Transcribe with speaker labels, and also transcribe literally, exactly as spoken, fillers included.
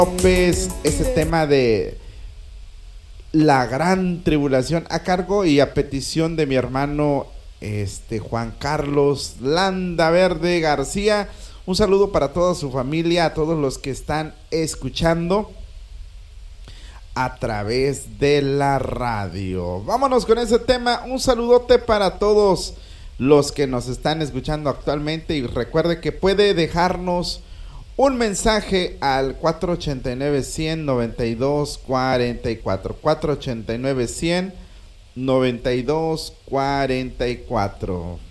Speaker 1: López, ese tema de la gran tribulación a cargo y a petición de mi hermano este Juan Carlos Landaverde García. Un saludo para toda su familia, a todos los que están escuchando a través de la radio. Vámonos con ese tema. Un saludote para todos los que nos están escuchando actualmente y recuerde que puede dejarnos un mensaje al cuatro ochenta y nueve, cien, noventa y dos, cuarenta y cuatro, cuatro ochenta y nueve, cien, noventa y dos, cuarenta y cuatro.